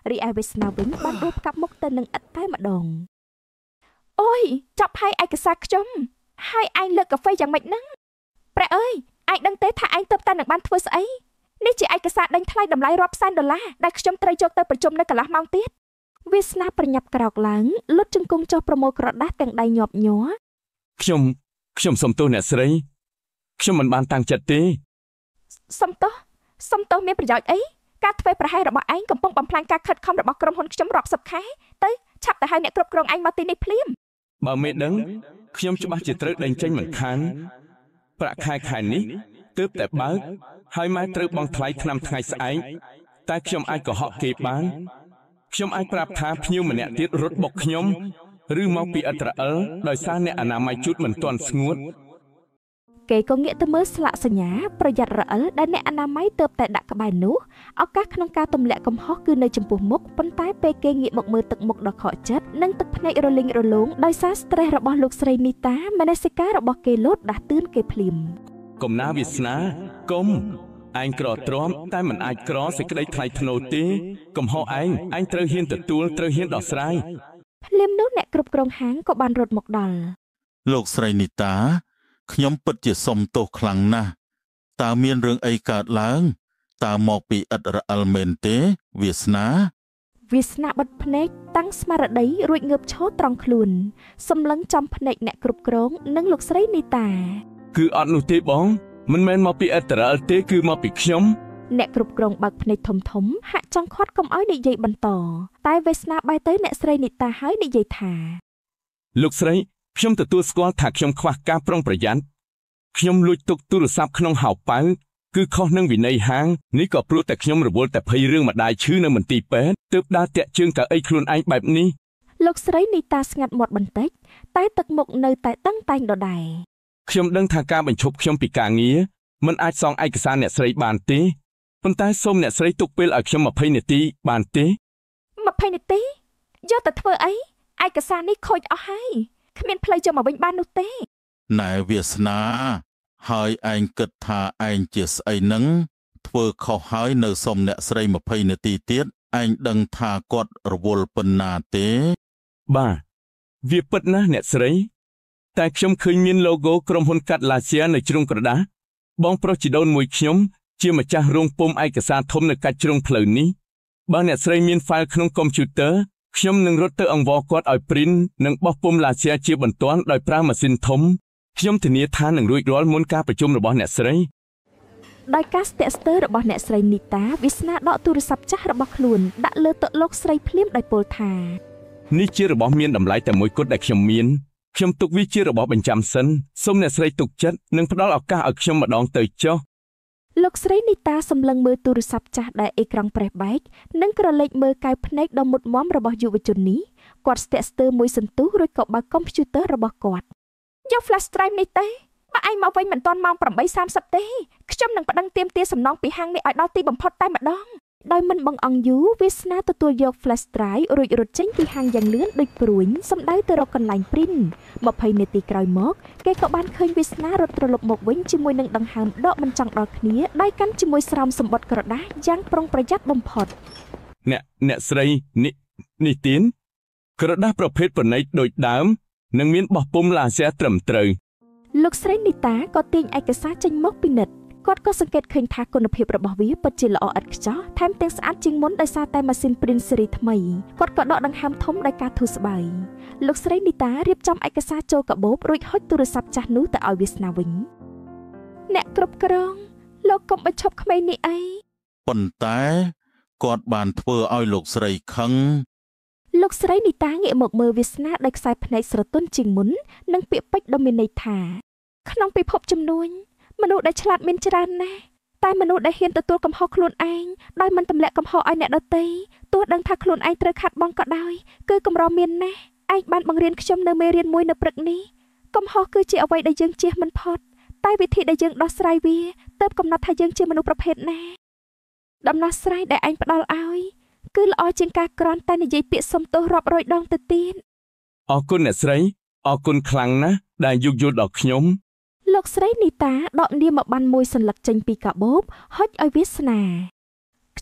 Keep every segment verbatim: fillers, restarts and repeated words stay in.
រីឯវាសនាវិញបានដួលកាប់មុខទៅនឹងឥតតែម្ដងអូយចាប់ហើយឯកសារខ្ញុំហើយឯងលើកកាហ្វេយ៉ាងម៉េចហ្នឹងព្រះអើយឯងដឹងទេថាឯងទៅតែនឹងបានធ្វើស្អីនេះជាឯកសារដេញថ្លៃតម្លៃរាប់សែនដុល្លារដែលខ្ញុំត្រូវយកទៅប្រជុំនៅកន្លះម៉ោងទៀតវាសនាប្រញាប់ក្រោកឡើងលុតជង្គង់ចុះប្រមូលក្រដាសទាំងដៃញាប់ញ័រខ្ញុំខ្ញុំសុំទោសអ្នកស្រីខ្ញុំមិនបានតាំងចិត្តទេសុំទោសសុំទោសមានប្រយោជន៍អីការធ្វើប្រហែសរបស់ឯងកំពុងបំផ្លាញការខិតខំរបស់ក្រុមហ៊ុនខ្ញុំរាប់សិបខែទៅឆាប់ទៅហៅអ្នកគ្រប់គ្រងឯងមកទីនេះភ្លាមបើមេដឹងខ្ញុំច្បាស់ជាត្រូវដេញចេញមិនខានប្រាក់ខែខែនេះទើបតែបើកហើយម៉ែត្រូវបង់ថ្លៃថ្នាំថ្ងៃស្អែកតែខ្ញុំអាចកុហកគេបានខ្ញុំអាចប្រាប់ថាភ្ញៀវម្នាក់ទៀតរត់បុកខ្ញុំឬមកពីឥតរអិលដោយសារអ្នកអនាម័យជូតមិនទាន់ស្ងួតគេក៏ងាកទៅមើលស្លាកសញ្ញាប្រយ័ត្នរអិលដែលអ្នកអនាម័យទើបតែដាក់ក្បែរនោះឱកាសក្នុងការទម្លាក់កំហុសគឺនៅចំពោះមុខប៉ុន្តែពេលគេងាកមកមើលទឹកមុខដ៏ខកចិត្តនិងទឹកភ្នែករលីងរលោងដោយសារស្ត្រេសរបស់លោកស្រីនីតាមនសិការរបស់គេលោតដាស់តឿនគេភ្លាមកុំណាវាសនាកុំឯងក្រទ្រាំតែមិនអាចក្រសេចក្តីថ្លៃថ្នូរទេកំហុសឯងឯងត្រូវហ៊ានទទួលត្រូវហ៊ានដោះស្រាយភ្លាមនោះអ្នកគ្រប់គ្រងហាងក៏បានរត់មកដល់លោកស្រីនីតាខ្ញុំពិតជាសុំទោសខ្លាំងណាស់តើមានរឿងអីកើតឡើងតើមកពីឥតរអិលមែនទេវាសនាវាសនាបិទភ្នែកតាំងស្មារតីរួចងើបឈរត្រង់ខ្លួនសម្លឹងចំភ្នែកអ្នកគ្រប់គ្រងនិងលោកស្រីនីតាគឺអត់នោះទេបងមិនមែនមកពីឥតរអិលទេគឺមកពីខ្ញុំអ្នកគ្រប់គ្រងបើកភ្នែកធំធំហាក់ចង់ខាត់កុំឲ្យនិយាយបន្តតែវាសនាបែរទៅអ្នកស្រីនីតាហើយនិយាយថាលោកស្រីខ្ញុំទទួលស្គាល់ថាខ្ញុំខ្វះការប្រុងប្រយ័ត្នខ្ញុំលួចទុកទូរស័ព្ទក្នុងហោប៉ៅគឺខុសនឹងវិន័យហាងនេះក៏ព្រោះតែខ្ញុំរវល់តែភ័យរឿងម្ដាយឈឺនៅមន្ទីរពេទ្យទើបដើរតាក់ជើងកៅអីខ្លួនឯងបែបនេះលោកស្រីនីតាស្ងាត់មាត់បន្តិចតែទឹកមុខនៅតែតឹងតែងដដែលខ្ញុំដឹងថាការបញ្ឈប់ខ្ញុំពីការងារមិនអាចសងឯកសារអ្នកស្រីបានទេប៉ុន្តែសូមអ្នកស្រីទុកពេលឲ្យខ្ញុំยี่สิบនាទីបានទេยี่สิบនាទីយកទៅធ្វើអីឯកសារនេះខូចអស់ហើយគ្មានផ្លូវចូលមកវិញបាននោះទេណែវាសនាហើយឯងគិតថាឯងជាស្អីនឹងធ្វើខុសហើយនៅសុំអ្នកស្រីยี่สิบនាទីទៀតឯងដឹងថាគាត់រវល់ប៉ុណ្ណាទេបាទវាពិតណាស់អ្នកស្រីតែខ្ញុំឃើញមាន logo ក្រុមហ៊ុនកាត់ឡាសៀនៅជ្រុងក្រដាសបងប្រុសជីដូនមួយខ្ញុំជាម្ចាស់រោងពុម្ពឯកសារធំនៅកាច់ជ្រុងផ្លូវនេះបើអ្នកស្រីមាន file ក្នុងកុំព្យូទ័រខ្ញុំនឹងរត់ទៅអង្វរគាត់ឲ្យ print និងបោះពុម្ពឡាសៀជាបន្ទាន់ដោយប្រើម៉ាស៊ីនធំខ្ញុំធានាថានឹងរួចរាល់មុនការប្រជុំរបស់អ្នកស្រីដោយការស្ទាក់ស្ទើររបស់អ្នកស្រីនីតាវាសនាដកទូរស័ព្ទចាស់របស់ខ្លួនដាក់លើតុលោកស្រីភ្លាមដោយពោលថានេះជារបស់មានតម្លៃតែមួយគត់ដែលខ្ញុំមានខ្ញុំទុកវាជារបស់បញ្ចាំសិនសូមអ្នកស្រីទុកចិត្តនិងផ្ដល់ឱកាសឲ្យខ្ញុំម្ដងទៅចុះលោកស្រីនីតាសម្លឹងមើលទូរស័ព្ទចាស់ដែលអេក្រង់ប្រេះបែកនិងក្រឡេកមើលកែវភ្នែកដ៏មុតមមរបស់យុវជននេះគាត់ស្ទាក់ស្ទើរមួយសន្ទុះរួចក៏បើកកុំព្យូទ័ររបស់គាត់យក flash drive នេះទៅបើឯងមកវិញមិនទាន់ម៉ោងeight thirtyទេខ្ញុំនឹងប្តឹងទាមទារសំណងពីហាងនេះឲ្យដល់ទីបំផុតតែម្ដងដោយមិនបង្អង់យូរវាសនាទទួលយក flash drive រួចរត់ចេញពីហាងយ៉ាងលឿនដូចព្រួញសម្ដៅទៅរកកន្លែង print ยี่สิบនាទីក្រោយមកគេក៏បានឃើញវាសនារត់ត្រឡប់មកវិញជាមួយនឹងដង្ហើមដកមិនចង់ដល់គ្នាដៃកាន់ជាមួយស្រោមសម្បត្តិក្រដាសយ៉ាងប្រុងប្រយ័ត្នបំផុតអ្នកអ្នកស្រីនេះនេះទៀនក្រដាសប្រភេទប្រណិតដូចដើមនិងមានបោះពុម្ពឡាសែត្រឹមត្រូវលោកស្រីនីតាក៏ទាញឯកសារចេញមកពិនិត្យគាត់ក៏សង្កេតឃើញថាគុណភាពរបស់វាពិតជាល្អឥតខ្ចោះថែមទាំងស្អាតជាងមុនដោយសារតែម៉ាស៊ីន print ស៊េរីថ្មីគាត់ក៏ដកដង្ហើមធំដោយការធូរស្បើយលោកស្រីនីតារៀបចំឯកសារចូលកាបូបរួចហុចទូរស័ព្ទចាស់នោះទៅឲ្យវាសនាវិញអ្នកគ្រប់គ្រងលោកកុំបញ្ឈប់ក្មេងនេះអីប៉ុន្តែគាត់បានធ្វើឲ្យលោកស្រីខឹងលោកស្រីនីតាងាកមកមើលវាសនាដោយខ្សែភ្នែកស្រទន់ជាងមុននិងពាក្យពេចន៍ដ៏មានន័យថាក្នុងពិភពចំនួនមនុស្សដែលឆ្លាតមានច្រើនណាស់តែមនុស្សដែលហ៊ានទទួលកំហុសខ្លួនឯងដោយមិនទម្លាក់កំហុសឲ្យអ្នកដទៃទោះដឹងថាខ្លួនឯងត្រូវខាត់បងក៏ដោយគឺកម្រមានណាស់ឯងបានបង្រៀនខ្ញុំនៅមេរៀនមួយនៅព្រឹកនេះកំហុសគឺជាអ្វីដែលយើងជៀសមិនផុតតែវិធីដែលយើងដោះស្រាយវាទើបកំណត់ថាយើងជាមនុស្សប្រភេទណាដំណោះស្រាយដែលឯងផ្ដល់ឲ្យគឺល្អជាងការគ្រាន់តែនិយាយពាក្យសុំទោសរាប់រយដងទៅទៀតអរគុណអ្នកស្រីអរគុណខ្លាំងណាស់ដែលយោគយល់ដល់ខ្ញុំលោកស្រីនីតាដកនាមមកបានមួយសន្លឹកចេញពីកាបូបហុចឲ្យវាសនាខ្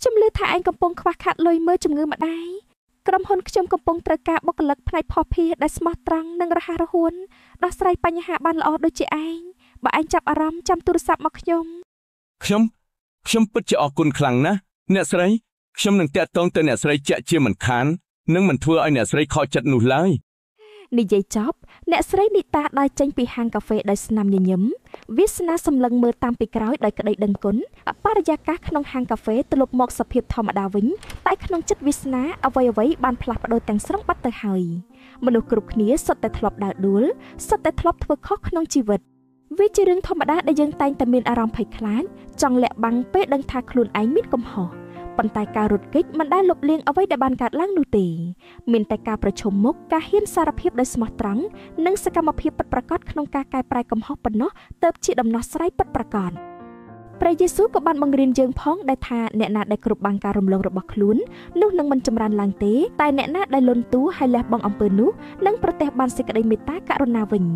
ខ្ញុំលើថាឯងកំពុងខ្វះខាតលុយមើលជំងឺម្ដាយក្រុមហ៊ុនខ្ញុំកំពុងត្រូវការបុគ្គលិកផ្នែកភស្តុភារដែលស្មោះត្រង់និងរហ័សរហួនដោះស្រាយបញ្ហាបានល្អដូចជាឯងបើឯងចាប់អារម្មណ៍ចាំទូរស័ព្ទមកខ្ញុំខ្ញុំខ្ញុំពិតជាអរគុណខ្លាំងណាស់អ្នកស្រីខ្ញុំនឹងតាក់ទងទៅអ្នកស្រីជាក់ជាមិនខាននិងមិនធ្វើឲ្យអ្នកស្រីខកចិត្តនោះឡើយនិយាយចប់អ្នកស្រីនីតាដើរចេញពីហាងកាហ្វេដោយស្នាមញញឹមវាសនាសម្លឹងមើលតាមពីក្រោយដោយក្តីដឹងគុណបរិយាកាសក្នុងហាងកាហ្វេត្រឡប់មកសភាពធម្មតាវិញតែក្នុងចិត្តវាសនាអ្វីអ្វីបានផ្លាស់ប្ដូរទាំងស្រុងបាត់ទៅហើយមនុស្សគ្រប់គ្នាសុទ្ធតែធ្លាប់ដើរដួលសុទ្ធតែធ្លាប់ធ្វើខុសក្នុងជីវិតវាជារឿងធម្មតាដែលយើងតែងតែមានអារម្មណ៍ភ័យខ្លាចចង់លាក់បាំងពេលដឹងថាខ្លួនឯងមានកំហុសប៉ុន្តែការរត់គេចមិនដែលលុបលាងអ្វីដែលបានកើតឡើងនោះទេមានតែការប្រឈមមុខការហ៊ានសារភាពដោយស្មោះត្រង់និងសកម្មភាពពិតប្រាកដក្នុងការកែប្រែកំហុសប៉ុណ្ណោះទើបជាដំណោះស្រាយពិតប្រាកដព្រះយេស៊ូវក៏បានបង្រៀនយើងផងដែរថាអ្នកណាដែលគ្រប់បាំងការរំលងរបស់ខ្លួននោះនឹងមិនចម្រើនឡើងទេតែអ្នកណាដែលលន់តួហើយលះបង់អំពើនោះនឹងប្រទះបានសេចក្តីមេត្តាករុណាវិញ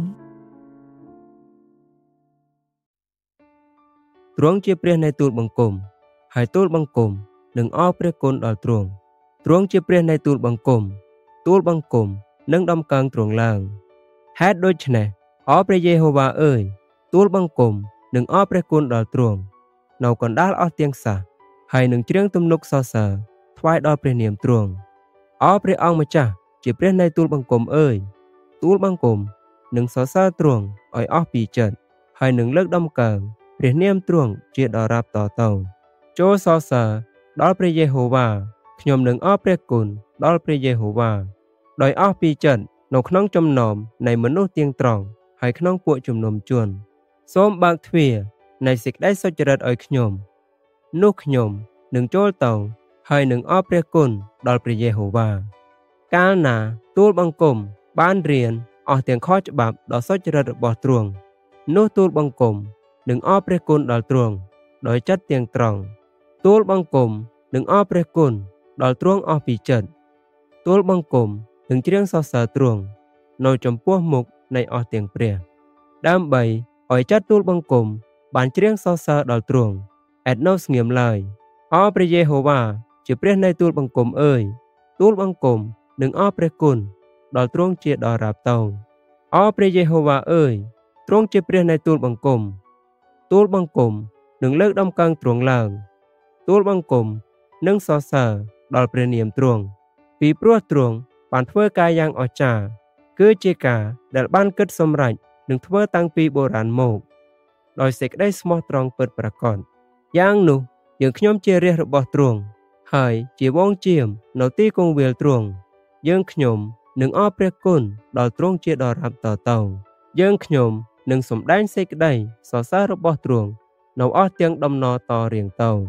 ទ្រង់ជាព្រះនៃទូលបង្គំហើយទូលបង្គំនឹងអរព្រះគុណដល់ទ្រង់ទ្រង់ជាព្រះនៃទូលបង្គំទូលបង្គំនឹងដំកើងទ្រង់ឡើងហេតុដូច្នេះអរព្រះយេហូវ៉ាអើយទូលបង្គំនឹងអរព្រះគុណដល់ទ្រង់នៅកណ្ដាលអស់ទាំងសះហើយនឹងច្រៀងទំនុកសរសើរថ្វាយដល់ព្រះនាមទ្រង់អរព្រះអង្គម្ចាស់ជាព្រះនៃទូលបង្គំអើយទូលបង្គំនឹងសរសើរទ្រង់ឲ្យអស់ពីចិត្តហើយនឹងលើកដំកើងព្រះនាមទ្រង់ជាដរាបតទៅចូលសរសើរដល់ព្រះយេហូវ៉ាខ្ញុំនឹងអរព្រះគុណដល់ព្រះយេហូវ៉ាដោយអស់ពីចិត្តនៅក្នុងចំណោមនៃមនុស្សទៀងត្រង់ហើយក្នុងពួកជំនុំជនសូមបើកទ្វារនៃសេចក្តីសុចរិតឲ្យខ្ញុំនោះខ្ញុំនឹងចូលទៅហើយនឹងអរព្រះគុណដល់ព្រះយេហូវ៉ាកាលណាទូលបង្គំបានរៀនអស់ទាំងខុសច្បាប់ដ៏សុចរិតរបស់ទ្រង់នោះទូលបង្គំនឹងអរព្រះគុណដល់ទ្រង់ដោយចិត្តទាំងត្រង់ទូលបង្គំនឹងអរព្រះគុណដល់ទ្រង់អស់ពីចិត្តទូលបង្គំនឹងច្រៀងសរសើរទ្រង់នៅចំពោះមុខនៃអស់ទាំងព្រះដើម្បីឲ្យចិត្តទូលបង្គំបានច្រៀងសរសើរដល់ទ្រង់ឥតនៅស្ងៀមឡើយអរព្រះយេហូវ៉ាជាព្រះនៃទូលបង្គំអើយទូលបង្គំនឹងអរព្រះគុណដល់ទ្រង់ជាដរាបតោអរព្រះយេហូវ៉ាអើយទ្រង់ជាព្រះនៃទូលបង្គំទូលបង្គំនឹងលើកដំកើងទ្រង់ឡើងទូលបង្គំនឹងសរសើរដល់ព្រះនាមទ្រង់ពីព្រោះទ្រង់បានធ្វើការយ៉ាងអស្ចារ្យគឺជាការដែលបានគិតសម្រេចនឹងធ្វើតាំងពីបុរាណមកដោយសេចក្តីស្មោះត្រង់ពិតប្រាកដយ៉ាងនោះយើងខ្ញុំជារាជរបស់ទ្រង់ហើយជាវងជាមនៅទីគង្វាលទ្រង់យើងខ្ញុំនឹងអរព្រះគុណដល់ទ្រង់ជាដរាបតទៅយើងខ្ញុំនឹងសម្ដែងសេចក្តីសរសើររបស់ទ្រង់នៅអស់ទាំងដំណរតរៀងទៅ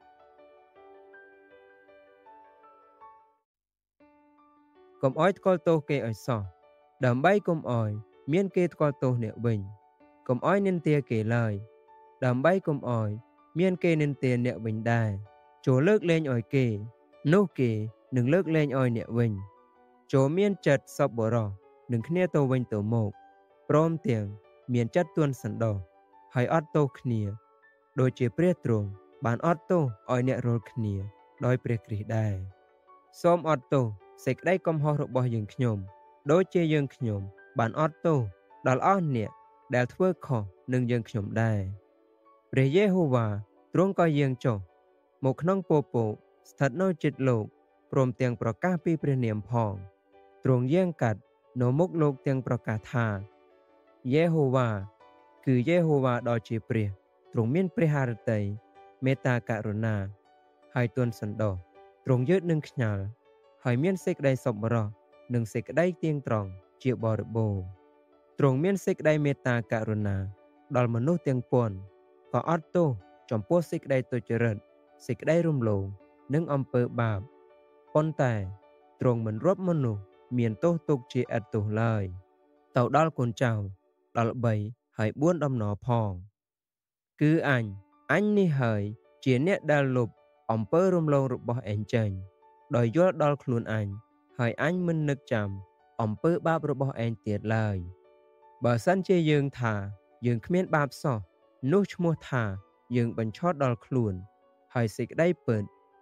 កុំអោយថ្កល់ទោសគេឲ្យសោះដើម្បីកុំអោយមានគេថ្កល់ទោសអ្នកវិញកុំអោយនិន្ទាគេឡើយដើម្បីកុំអោយមានគេនិន្ទាអ្នកវិញដែរចូលលើកលែងឲ្យគេនោះគេនឹងលើកលែងឲ្យអ្នកវិញចូលមានចិត្តសប្បុរសនឹងគ្នាទៅវិញទៅមកព្រមទាំងមានចិត្តទន់សន្តោសហើយអត់ទោសគ្នាដូចជាព្រះទ្រង់បានអត់ទោសឲ្យអ្នករាល់គ្នាដោយព្រះគ្រីស្ទដែរសូមអត់ទោសសេចក្តីកំហុសរបស់យើងខ្ញុំដូចជាយើងខ្ញុំបានអត់ទោសដល់អស់អ្នកដែលធ្វើខុសនឹងយើងខ្ញុំដែរព្រះយេហូវ៉ាទ្រង់ក៏យាងចុះមកក្នុងពពកស្ថិតនៅជិតលោកព្រមទាំងប្រកាសពីព្រះនាមផងទ្រង់យាងកាត់នៅមុខលោកទាំងប្រកាសថាយេហូវ៉ាគឺយេហូវ៉ាដ៏ជាព្រះទ្រង់មានព្រះハរតីមេត្តាករុណាហើយទន់សន្តោសទ្រង់យឺតនឹងខ្ញាល់ហើយមានសេចក្តីសប្បុរសនិងសេចក្តីទៀងត្រង់ជាបរិបូរណ៍ទ្រង់មានសេចក្តីមេត្តាករុណាដល់មនុស្សទាំងពួងក៏អត់ទោសចំពោះសេចក្តីទុច្ចរិតសេចក្តីរំលងនិងអំពើបាបប៉ុន្តែទ្រង់មិនរាប់មនុស្សមានទោសទុកជាឥតទោសឡើយទៅដល់កូនចៅដល់បីហើយបួនដំណរផងគឺអញអញនេះហើយជាអ្នកដែលលុបអំពើរំលងរបស់ឯងចេញដោយយល់ដល់ខ្លួនអញហើយអញមិននឹកចាំអំពើបាបរបស់ឯងទៀតឡើយបើសិនជាយើងថាយើងគ្មានបាបសោះនោះឈ្មោះថាយើងបញ្ឆោតដល់ខ្លួនហើយសេចក្តីពិត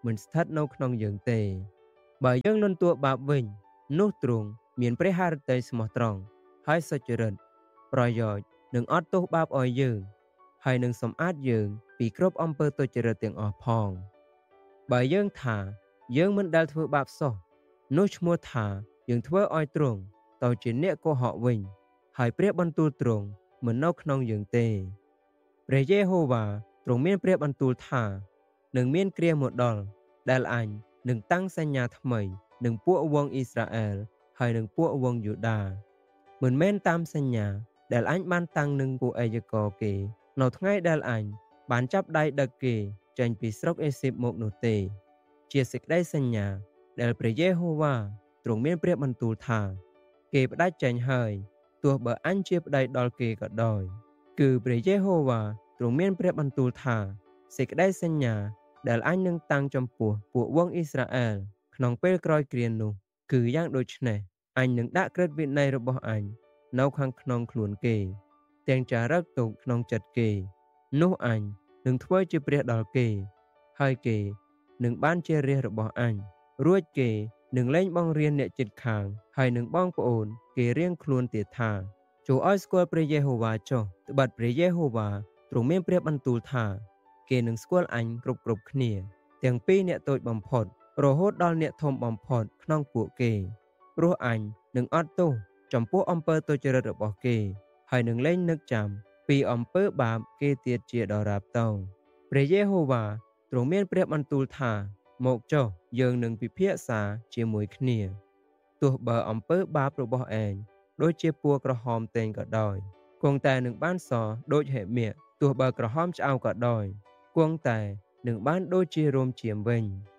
មិនស្ថិតនៅក្នុងយើងទេបើយើងលន់តួបាបវិញនោះទ្រង់មានព្រះハរតីស្មោះត្រង់ហើយសុចរិតប្រយោជន៍នឹងអត់ទោសបាបឲ្យយើងហើយនឹងសម្អាតយើងពីគ្រប់អំពើទុច្ចរិតទាំងអស់ផងបើយើងថាយើងមិនដែលធ្វើបាបសោះនោះឈ្មោះថាយើងធ្វើឲ្យទ្រង់ទៅជាអ្នកកុហកវិញហើយព្រះបន្ទូលទ្រង់មិននៅក្នុងយើងទេព្រះយេហូវ៉ាទ្រង់មានព្រះបន្ទូលថានឹងមានគ្រាមកដល់ដែលអញនឹងតាំងសញ្ញាថ្មីនឹងពួកវង្សអ៊ីស្រាអែលហើយនឹងពួកវង្សយូដាមិនមែនតាមសញ្ញាដែលអញបានតាំងនឹងពួកអេយកគេនៅថ្ងៃដែលអញបានចាប់ដៃដឹកគេចេញពីស្រុកអេស៊ីបមកនោះទេជាសេចក្តីសញ្ញាដែលព្រះយេហូវ៉ាទ្រង់មានព្រះបន្ទូលថាគេផ្ដាច់ចេញហើយទោះបើអញជាប្តីដល់គេក៏ដោយគឺព្រះយេហូវ៉ាទ្រង់មានព្រះបន្ទូលថាសេចក្តីសញ្ញាដែលអញនឹងតាំងចំពោះពួកវង្សអ៊ីស្រាអែលក្នុងពេលក្រោយគ្រានោះគឺយ៉ាងដូចនេះអញនឹងដាក់ក្រឹតវិន័យរបស់អញនៅខាងក្នុងខ្លួនគេទាំងចារឹកទុកក្នុងចិត្តគេនោះអញនឹងធ្វើជាព្រះដល់គេហើយគេនឹងបានជារាជរបស់អញរួចគេនឹងលែងបងរៀនអ្នកជិតខាងហើយនឹងបងប្អូនគេរៀងខ្លួនទៀតថាចូលឲ្យស្គាល់ព្រះយេហូវ៉ាចុះត្បិតព្រះយេហូវ៉ាទ្រង់មានព្រះបន្ទូលថាគេនឹងស្គាល់អញគ្រប់គ្រប់គ្នាទាំងពីអ្នកតូចបំផុតរហូតដល់អ្នកធំបំផុតក្នុងពួកគេព្រោះអញនឹងអត់ទោសចំពោះអំពើទុច្ចរិតរបស់គេហើយនឹងលែងនឹកចាំពីអំពើបាបគេទៀតជាដរាបតងព្រះយេហូវ៉ាទ្រង់មានព្រះបន្ទូលថាមកចុះយើងនឹងពិភាក្សាជាមួយគ្នាទោះបើអំពើបាបរបស់ឯងដូចជាពណ៌ក្រហមតែងក៏ដោយគង់តែនឹងបានសដូចហេមាទទោះបើក្រហមឆ្អៅក៏ដោយគង់តែនឹងបានដូចជារោមឈាមវិញ